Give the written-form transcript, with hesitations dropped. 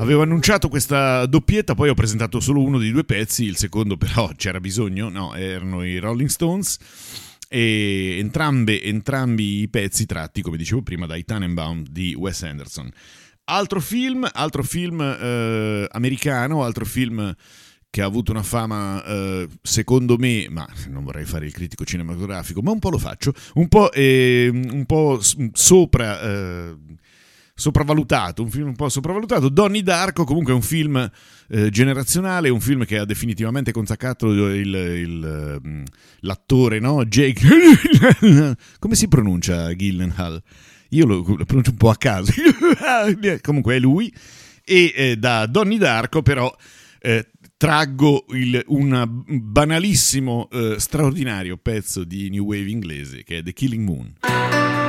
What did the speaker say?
avevo annunciato questa doppietta, poi ho presentato solo uno dei due pezzi, il secondo però c'era bisogno, no, erano i Rolling Stones, e entrambi i pezzi tratti, come dicevo prima, dai Tannenbaum di Wes Anderson. Altro film americano, altro film che ha avuto una fama, secondo me, ma non vorrei fare il critico cinematografico, ma un po' lo faccio, un po' sopravvalutato, un film un po' sopravvalutato. Donnie Darko, comunque è un film generazionale, un film che ha definitivamente consacrato l'attore, no? Jake come si pronuncia Gyllenhaal? Io lo pronuncio un po' a caso comunque è lui, e da Donnie Darko però traggo un banalissimo straordinario pezzo di New Wave inglese che è The Killing Moon.